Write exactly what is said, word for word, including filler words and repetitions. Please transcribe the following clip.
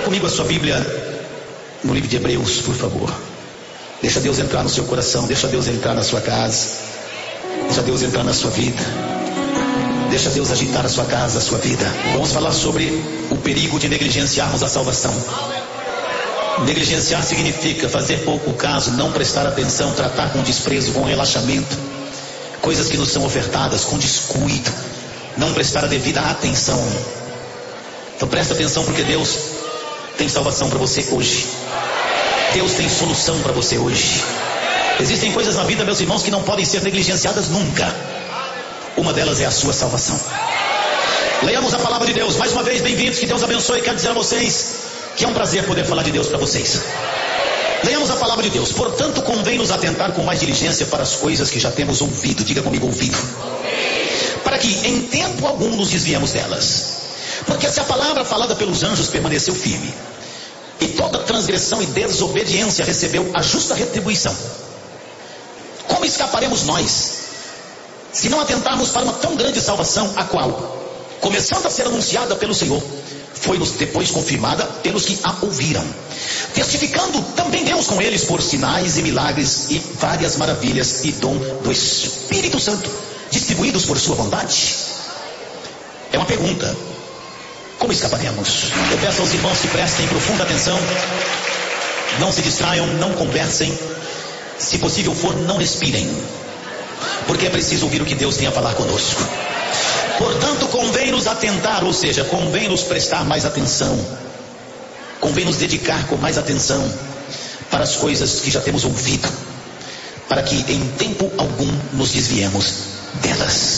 comigo a sua Bíblia no livro de Hebreus, por favor. Deixa Deus entrar no seu coração, deixa Deus entrar na sua casa, deixa Deus entrar na sua vida, deixa Deus agitar a sua casa, a sua vida. Vamos falar sobre o perigo de negligenciarmos a salvação. Negligenciar significa fazer pouco caso, não prestar atenção, tratar com desprezo, com relaxamento, coisas que nos são ofertadas com descuido, não prestar a devida atenção. Então presta atenção, porque Deus tem salvação para você hoje. Deus tem solução para você hoje. Existem coisas na vida, meus irmãos, que não podem ser negligenciadas nunca. Uma delas é a sua salvação. Leiamos a palavra de Deus. Mais uma vez, bem-vindos, que Deus abençoe. Quero dizer a vocês que é um prazer poder falar de Deus para vocês. Leiamos a palavra de Deus. Portanto, convém nos atentar com mais diligência para as coisas que já temos ouvido. Diga comigo, ouvido. Para que em tempo algum nos desviemos delas. Porque se a palavra falada pelos anjos permaneceu firme, e toda transgressão e desobediência recebeu a justa retribuição, como escaparemos nós, se não atentarmos para uma tão grande salvação, a qual, começando a ser anunciada pelo Senhor, foi-nos depois confirmada pelos que a ouviram, testificando também Deus com eles por sinais e milagres e várias maravilhas e dom do Espírito Santo, distribuídos por sua bondade? É uma pergunta. Como escaparemos? Eu peço aos irmãos que prestem profunda atenção, não se distraiam, não conversem, se possível for, não respirem, porque é preciso ouvir o que Deus tem a falar conosco. Portanto, convém nos atentar, ou seja, convém nos prestar mais atenção, convém nos dedicar com mais atenção para as coisas que já temos ouvido, para que em tempo algum nos desviemos delas.